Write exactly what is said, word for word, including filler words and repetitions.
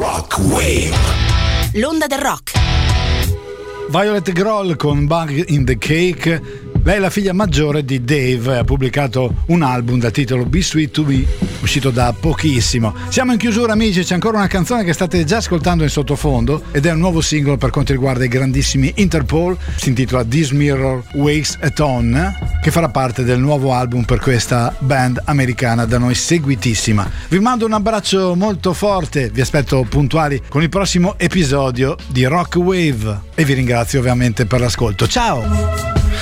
Rock Wave. L'onda del rock. Violet Grohl con Bug in the Cake. Lei è la figlia maggiore di Dave, ha pubblicato un album dal titolo Be Sweet to Me, uscito da pochissimo. Siamo in chiusura, amici, c'è ancora una canzone che state già ascoltando in sottofondo ed è un nuovo singolo per quanto riguarda i grandissimi Interpol, si intitola This Mirror Wakes a Ton, che farà parte del nuovo album per questa band americana da noi seguitissima. Vi mando un abbraccio molto forte, vi aspetto puntuali con il prossimo episodio di Rock Wave e vi ringrazio ovviamente per l'ascolto. Ciao!